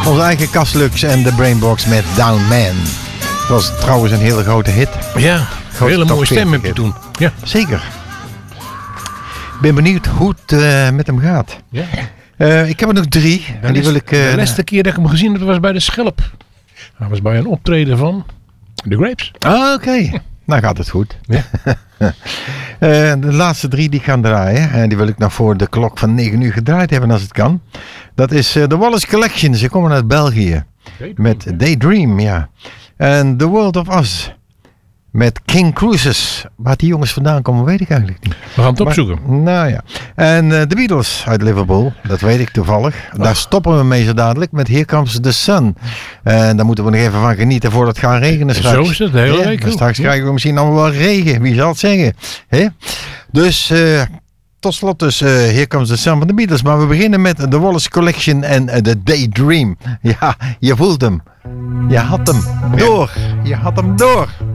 Onze eigen Cas Lux en de Brainbox met Down Man. Dat was trouwens een hele grote hit. Ja, Grote hele top mooie stem 40 heb je hit. toen. Ja. Zeker. Ik ben benieuwd hoe het met hem gaat. Ja. Ik heb er nog 3. En die wil ik... de laatste keer dat ik hem gezien heb was bij de Schelp. Dat was bij een optreden van The Grapes. Oké. Nou gaat het goed. Ja. De laatste 3 die gaan draaien. En die wil ik nog voor de klok van 9 uur gedraaid hebben als het kan. Dat is de Wallace Collection. Ze komen uit België. Met Daydream, ja. En The World of Us. Met King Cruises. Waar die jongens vandaan komen, weet ik eigenlijk niet. We gaan het opzoeken. Nou ja. En de Beatles uit Liverpool. Dat weet ik toevallig. Daar stoppen we mee zo dadelijk. Met Here Comes the Sun. En daar moeten we nog even van genieten voordat het gaat regenen straks. Zo is het, de hele week. Straks krijgen we misschien allemaal wel regen. Wie zal het zeggen? Hè? Dus... tot slot dus Here Comes the Sun van de Beatles. Maar we beginnen met de Wallace Collection en de Daydream. Ja, je voelt hem. Je had hem door. Je had hem door.